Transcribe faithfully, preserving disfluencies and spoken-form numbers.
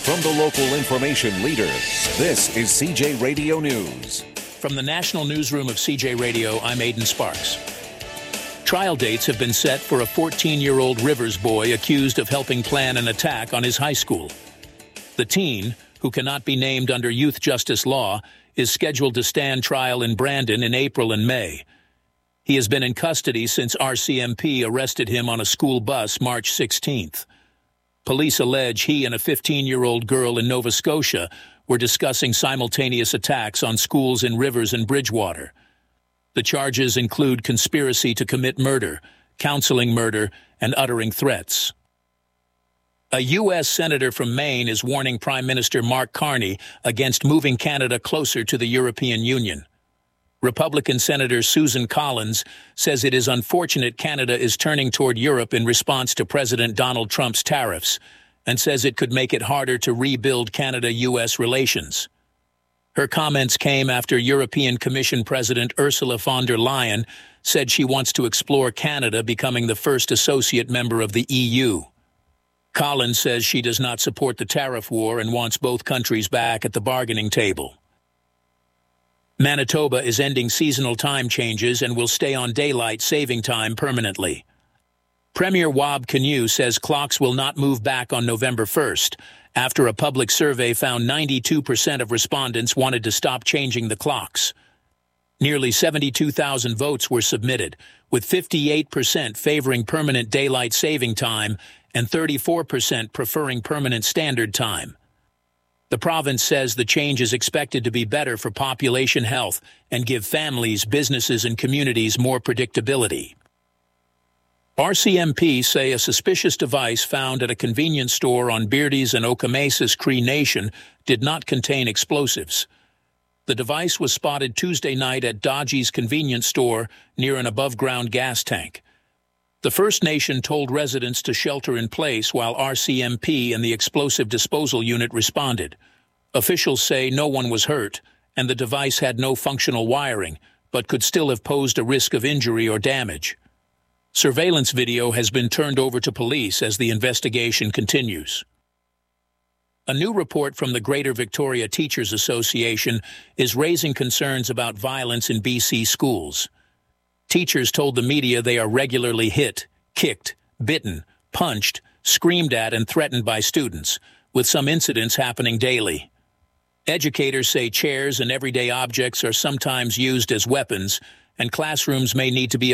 From the local information leader, this is C J Radio News. From the National Newsroom of C J Radio, I'm Aidan Sparks. Trial dates have been set for a fourteen-year-old Rivers boy accused of helping plan an attack on his high school. The teen, who cannot be named under youth justice law, is scheduled to stand trial in Brandon in April and May. He has been in custody since R C M P arrested him on a school bus March sixteenth. Police allege he and a fifteen-year-old girl in Nova Scotia were discussing simultaneous attacks on schools in Rivers and Bridgewater. The charges include conspiracy to commit murder, counseling murder, and uttering threats. A U S senator from Maine is warning Prime Minister Mark Carney against moving Canada closer to the European Union. Republican Senator Susan Collins says it is unfortunate Canada is turning toward Europe in response to President Donald Trump's tariffs, and says it could make it harder to rebuild Canada-U S relations. Her comments came after European Commission President Ursula von der Leyen said she wants to explore Canada becoming the first associate member of the E U. Collins says she does not support the tariff war and wants both countries back at the bargaining table. Manitoba is ending seasonal time changes and will stay on daylight saving time permanently. Premier Wab Kinew says clocks will not move back on November first, after a public survey found ninety-two percent of respondents wanted to stop changing the clocks. Nearly seventy-two thousand votes were submitted, with fifty-eight percent favoring permanent daylight saving time and thirty-four percent preferring permanent standard time. The province says the change is expected to be better for population health and give families, businesses, and communities more predictability. R C M P say a suspicious device found at a convenience store on Beardy's and Okemesas Cree Nation did not contain explosives. The device was spotted Tuesday night at Dodgy's convenience store near an above-ground gas tank. The First Nation told residents to shelter in place while R C M P and the explosive disposal unit responded. Officials say no one was hurt, and the device had no functional wiring, but could still have posed a risk of injury or damage. Surveillance video has been turned over to police as the investigation continues. A new report from the Greater Victoria Teachers Association is raising concerns about violence in B C schools. Teachers told the media they are regularly hit, kicked, bitten, punched, screamed at, and threatened by students, with some incidents happening daily. Educators say chairs and everyday objects are sometimes used as weapons, and classrooms may need to be